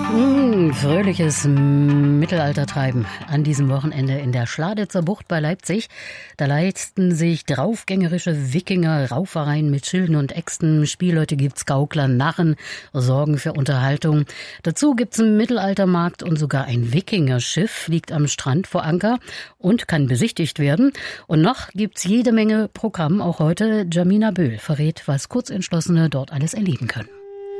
Fröhliches Mittelaltertreiben an diesem Wochenende in der Schladitzer Bucht bei Leipzig. Da leisten sich draufgängerische Wikinger Raufereien mit Schilden und Äxten. Spielleute gibt's, Gaukler, Narren, sorgen für Unterhaltung. Dazu gibt's einen Mittelaltermarkt und sogar ein Wikingerschiff liegt am Strand vor Anker und kann besichtigt werden. Und noch gibt's jede Menge Programm. Auch heute Jamina Böhl verrät, was Kurzentschlossene dort alles erleben können.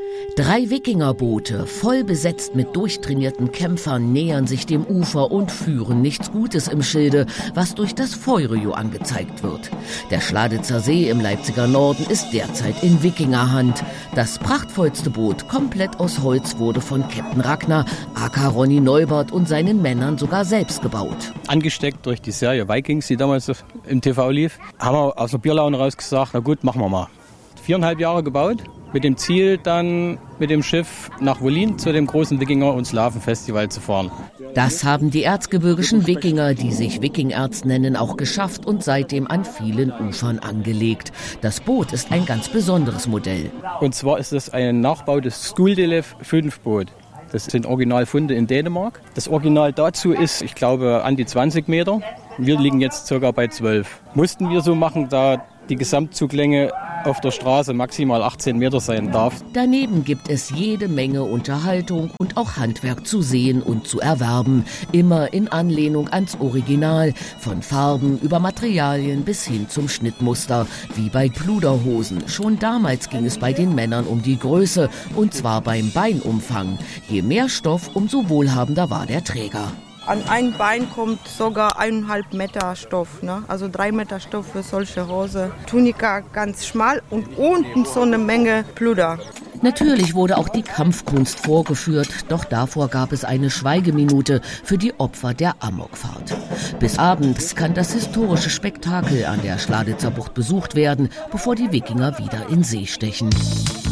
3 Wikingerboote, voll besetzt mit durchtrainierten Kämpfern, nähern sich dem Ufer und führen nichts Gutes im Schilde, was durch das Feuerjo angezeigt wird. Der Schladitzer See im Leipziger Norden ist derzeit in Wikingerhand. Das prachtvollste Boot, komplett aus Holz, wurde von Captain Ragnar, aka Ronny Neubert und seinen Männern sogar selbst gebaut. Angesteckt durch die Serie Vikings, die damals im TV lief, haben wir aus der Bierlaune raus gesagt, na gut, machen wir mal. 4,5 Jahre gebaut. Mit dem Ziel, dann mit dem Schiff nach Wollin zu dem großen Wikinger- und Slavenfestival zu fahren. Das haben die erzgebirgischen Wikinger, die sich Wikingerz nennen, auch geschafft und seitdem an vielen Ufern angelegt. Das Boot ist ein ganz besonderes Modell. Und zwar ist es ein Nachbau des Skuldelev 5 Boot. Das sind Originalfunde in Dänemark. Das Original dazu ist, ich glaube, an die 20 Meter. Wir liegen jetzt ca. bei 12. Mussten wir so machen, da die Gesamtzuglänge auf der Straße maximal 18 Meter sein darf. Daneben gibt es jede Menge Unterhaltung und auch Handwerk zu sehen und zu erwerben. Immer in Anlehnung ans Original. Von Farben über Materialien bis hin zum Schnittmuster. Wie bei Pluderhosen. Schon damals ging es bei den Männern um die Größe. Und zwar beim Beinumfang. Je mehr Stoff, umso wohlhabender war der Träger. An ein Bein kommt sogar 1,5 Meter Stoff, ne? Also 3 Meter Stoff für solche Hose. Tunika ganz schmal und unten so eine Menge Pluder. Natürlich wurde auch die Kampfkunst vorgeführt, doch davor gab es eine Schweigeminute für die Opfer der Amokfahrt. Bis abends kann das historische Spektakel an der Schladitzer Bucht besucht werden, bevor die Wikinger wieder in See stechen.